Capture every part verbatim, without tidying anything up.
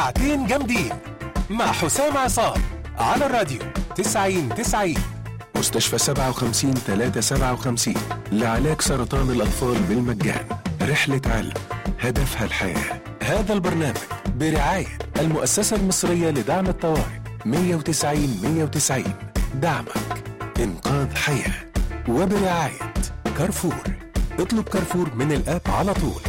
ساعتين جامدين مع حسام عصام على الراديو تسعين تسعين. مستشفى سبعة وخمسين ثلاثة سبعة وخمسين لعلاج سرطان الأطفال بالمجان. رحلة علم هدفها الحياة. هذا البرنامج برعاية المؤسسة المصرية لدعم الطوارئ مية وتسعين مية وتسعين. دعمك إنقاذ حياة. وبرعاية كارفور. اطلب كارفور من الآب على طول.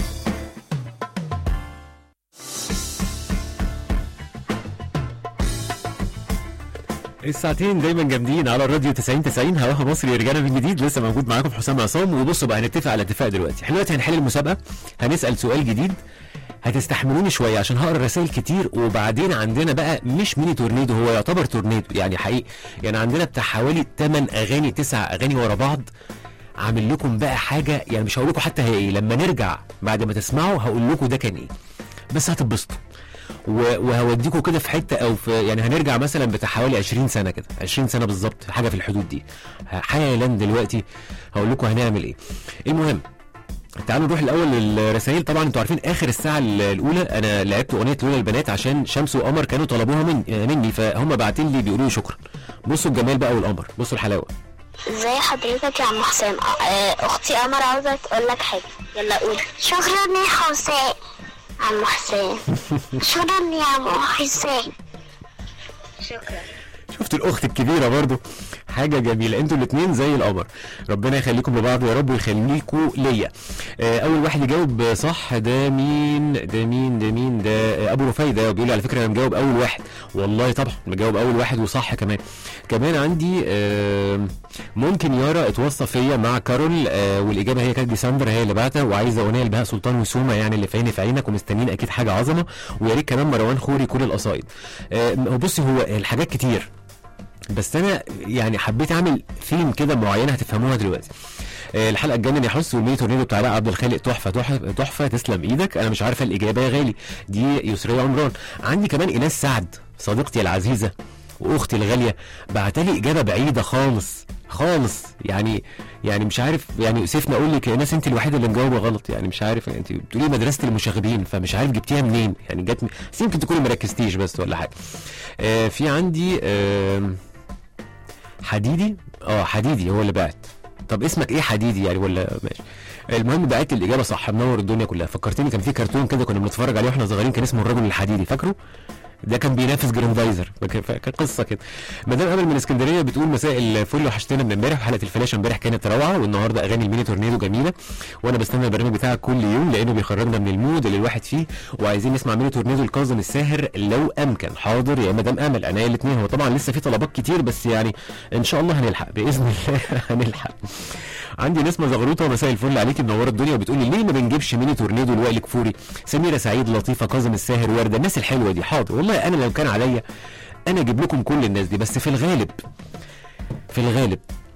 الساعتين دايما جامدين على الراديو تسعين تسعين. هواها مصري رجعنا من جديد، لسه موجود معاكم حسام عصام. وبصوا بقى هنتفق على اتفاق دلوقتي. احنا دلوقتي هنحل المسابقه، هنسال سؤال جديد، هتستحملوني شويه عشان هقرا رسائل كتير. وبعدين عندنا بقى مش ميني تورنيدو، هو يعتبر تورنيدو يعني حقيقي. يعني عندنا بتاع حوالي ثمانية اغاني تسعة اغاني ورا بعض. عامل لكم بقى حاجه يعني مش هقول لكم حتى هي ايه، لما نرجع بعد ما تسمعوا هقول لكم ده كان ايه، بس هتتبسطوا. وهوديكوا كده في حته او في يعني هنرجع مثلا بتاع حوالي عشرين سنه كده، عشرين سنه بالظبط، حاجه في الحدود دي حالا. دلوقتي هقول لكم هنعمل ايه. المهم تعالوا نروح الاول للرسائل. طبعا انتوا عارفين اخر الساعه الاولى انا لعبت اغنيه لولا البنات عشان شمس وقمر كانوا طلبوها من مني، فهم باعتين لي بيقولوا لي شكرا. بصوا الجمال بقى والقمر، بصوا الحلاوه. ازاي حضرتك يا عم حسام؟ اختي قمر عاوزه تقول لك حاجه، يلا قولي. شكرا يا حسام. عم حسام شكرا يا عم حسام. شكرا. شفت الاخت الكبيره برضو حاجه جميله. انتوا الاثنين زي القمر، ربنا يخليكم لبعض يا رب ويخليكم ليا. اول واحد يجاوب صح ده مين ده مين ده مين ده ابو رفايده، بيقول لي على فكره انا مجاوب اول واحد. والله طبعا مجاوب اول واحد وصح كمان. كمان عندي ممكن يارا اتوصى فيا مع كارول، والاجابه هي كانت ديسمبر، هي اللي بعتها وعايزه اغنيه لبهاء سلطان وسومه يعني اللي في عيني في عينك، ومستنيين اكيد حاجه عظمه. ويا ريت كمان مروان خوري كل القصايد. بصي هو الحاجات كتير بس انا يعني حبيت اعمل ثيم كده معينه هتفهموها دلوقتي. الحلقه الجايه يحس والميني تورنيدو بتاع عبد الخالق تحفه تحفه تحفه. تسلم ايدك. انا مش عارفه الاجابه يا غالي، دي يسريه عمران. عندي كمان ايناس سعد صديقتي العزيزه واختي الغاليه بعتلي اجابه بعيده خالص خالص. يعني يعني مش عارف يعني سيفنا اقول لك يا ناس انت الوحيده اللي مجاوبه غلط. يعني مش عارف انت بتقولي مدرسه المشاغبين، فمش عارف جبتيها منين يعني جت. بس يمكن تكوني مركزتيش بس ولا حاجه. آه في عندي آه حديدي. اه حديدي هو اللي بعت. طب اسمك ايه حديدي يعني ولا ماشي. المهم بعت الاجابه صح، منور الدنيا كلها. فكرتني كان في كرتون كده كنا بنتفرج عليه واحنا صغيرين كان اسمه الرجل الحديدي، فاكره؟ ده كان بينافس جراندايزر، كان قصه كده. مدام امل من اسكندريه بتقول مساء الفل، وحشتنا من امبارح. حلقه الفلاشه امبارح كانت روعه، والنهارده اغاني الميني تورنيدو جميله، وانا بستنى البرنامج بتاعك كل يوم لانه بيخرجنا من المود اللي الواحد فيه، وعايزين نسمع ميني تورنيدو الكاظم الساهر لو امكن. حاضر يا مدام امل، عينيا الاثنين. هو طبعا لسه في طلبات كتير بس يعني ان شاء الله هنلحق باذن الله هنلحق. عندي نسمه زغروطه، مساء الفل عليكي منوره الدنيا، وبتقول لي ليه ما بنجيبش ميني تورنيدو لوائل كفوري، سميره سعيد، لطيفه، كاظم الساهر، ورده، الناس الحلوه دي. حاضر والله انا لو كان عليا انا اجيب لكم كل الناس دي، بس في الغالب في الغالب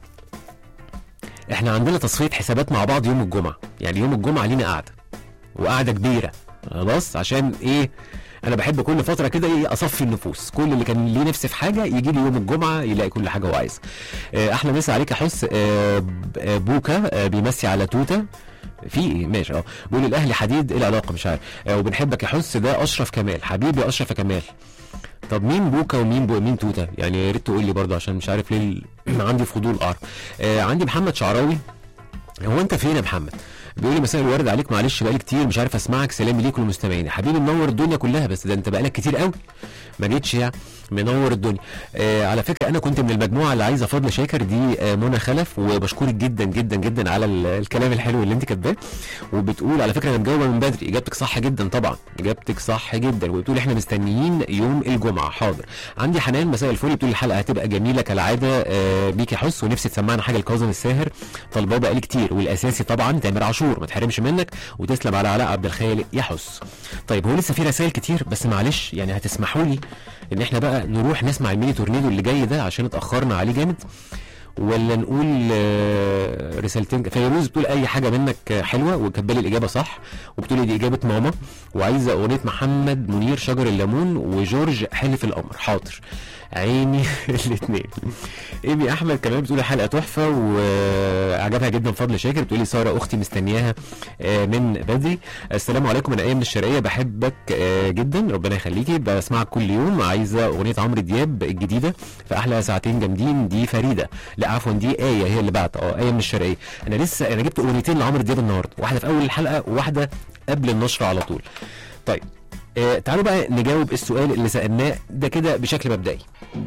احنا عندنا تصفيه حسابات مع بعض يوم الجمعه. يعني يوم الجمعه لينا قاعده وقاعده كبيره خلاص. عشان ايه؟ انا بحب كل فتره كده ايه اصفي النفوس. كل اللي كان ليه نفس في حاجه يجي لي يوم الجمعه يلاقي كل حاجه هو عايزها. احلى مسا عليك يا حس. بوكا بيمسي على توته في ايه ماشي. اه بيقول الاهلي حديد، ايه العلاقه مش عارف. وبنحبك يا حس. ده اشرف كمال حبيبي، اشرف كمال. طب مين بوكا ومين بو مين توته يعني؟ يا ريت تقول لي برضه عشان مش عارف ليه عندي فضول اعرف. آه عندي محمد شعراوي. هو انت فين يا محمد؟ بيقول لي مساء الورد عليك، معلش بقالي كتير مش عارف اسمعك، سلامي ليك وللمستمعين. حبيبي منور الدنيا كلها، بس ده انت بقالك كتير قوي ما جيتش يعني. منور الدنيا. آه على فكره انا كنت من المجموعه اللي عايزه فضل شاكر دي. آه منى خلف، وبشكرك جدا جدا جدا على الكلام الحلو اللي انت كاتباه. وبتقول على فكره انا مجاوبه من بدري، اجابتك صح جدا طبعا، اجابتك صح جدا. وبتقول احنا مستنيين يوم الجمعه. حاضر. عندي حنان مساء الفل، بتقول الحلقه هتبقى جميله كالعاده. آه بيكي حس، ونفسي تسمعنا حاجه لكاظم الساهر، طالباه بقالي كتير، والاساسي طبعا تامر عاشور ما تحرمش منك. وتسلم على علاء عبد الخالق يا حس. طيب هو لسه في رسائل كتير بس معلش يعني هتسمحوا لي ان احنا بقى نروح نسمع الميني تورنيدو اللي جاي ده عشان اتاخرنا عليه جامد. ولا نقول آه رسالتين؟ فيروز بتقول اي حاجه منك حلوه، وكبالي الاجابه صح، وبتقول دي اجابه ماما، وعايزه اغنيه محمد منير شجر الليمون، وجورج حلف القمر. حاضر عيني الاثنين. ايمي احمد كمان بتقول حلقه تحفه وعجبها جدا فضل شاكر. بتقولي ساره اختي مستنياها من بدري. السلام عليكم، انا ايام من الشرقيه بحبك جدا، ربنا يخليكي، بسمعك كل يوم. عايزه اغنيه عمرو دياب الجديده في احلى ساعتين جامدين. دي فريده، لا عفوا دي ايه هي اللي بعت اه ايه من الشرقيه. انا لسه انا جبت اغنيتين لعمرو دياب النهارده، واحده في اول الحلقه وواحده قبل النشر على طول. طيب آه تعالوا بقى نجاوب السؤال اللي سألناه ده كده بشكل مبدئي.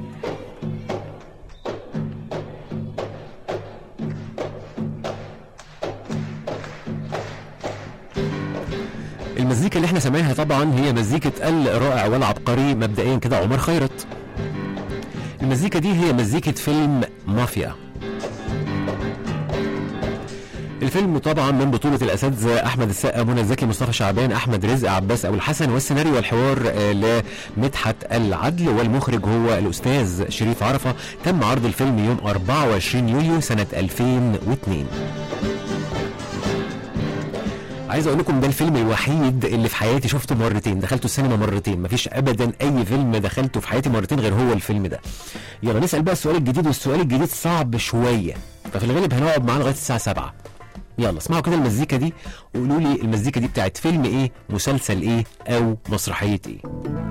المزيكا اللي احنا سمعناها طبعا هي مزيكة الرائع والعبقري مبدئيا كده عمر خيرت. المزيكا دي هي مزيكة فيلم مافيا. الفيلم طبعا من بطولة الأساتذة أحمد السقا، منى زكي، مصطفى شعبان، أحمد رزق، عباس أبو الحسن، والسيناريو والحوار لمدحت العدل، والمخرج هو الأستاذ شريف عرفة. تم عرض الفيلم يوم أربعة وعشرين يوليو سنة ألفين واثنين. عايز اقول لكم ده الفيلم الوحيد اللي في حياتي شفته مرتين، دخلته السينما مرتين، مفيش ابدا اي فيلم دخلته في حياتي مرتين غير هو الفيلم ده. يلا نسال بقى السؤال الجديد، والسؤال الجديد صعب شويه، ففي الغالب هنقعد معاه لغايه الساعه سبعة. يلا اسمعوا كده المزيكا دي وقولوا لي المزيكا دي بتاعت فيلم ايه، مسلسل ايه، او مسرحيه ايه.